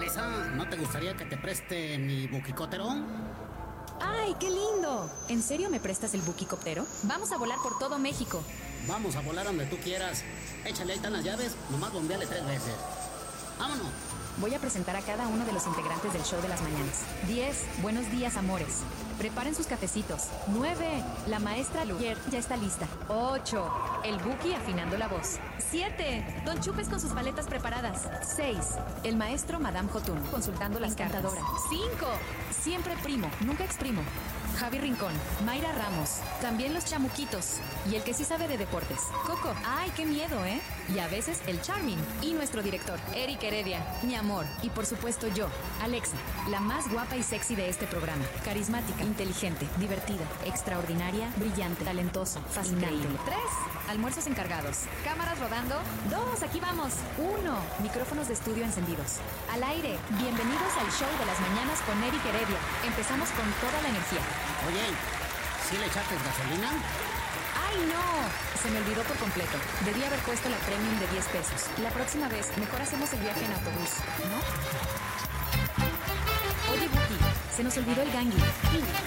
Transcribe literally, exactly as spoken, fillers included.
Teresa, ¿no te gustaría que te preste mi buquicóptero? ¡Ay, qué lindo! ¿En serio me prestas el buquicóptero? Vamos a volar por todo México. Vamos a volar donde tú quieras. Échale, ahí están las llaves, nomás bombeale tres veces. ¡Vámonos! Voy a presentar a cada uno de los integrantes del show de las mañanas. diez. Buenos días, amores. Preparen sus cafecitos. nueve. La maestra Luyer ya está lista. ocho. El Buki afinando la voz. siete. Don Chupes con sus maletas preparadas. seis. El maestro Madame Jotun consultando las cartas. cinco. Siempre primo, nunca exprimo. Javi Rincón, Mayra Ramos, también los chamuquitos y el que sí sabe de deportes, Coco. Ay, qué miedo, ¿eh? Y a veces el Charming y nuestro director, Eric Heredia, mi amor, y por supuesto yo, Alexa, la más guapa y sexy de este programa, carismática, inteligente, divertida, extraordinaria, brillante, talentosa, fascinante. Tres, almuerzos encargados, cámaras rodando. Dos, aquí vamos. Uno, micrófonos de estudio encendidos. Al aire, bienvenidos al show de las mañanas con Eric Heredia. Empezamos con toda la energía. Oye, ¿sí le echaste gasolina? ¡Ay, no! Se me olvidó por completo. Debí haber puesto la premium de diez pesos. La próxima vez, mejor hacemos el viaje en autobús, ¿no? Oye, Buki, se nos olvidó el gangui.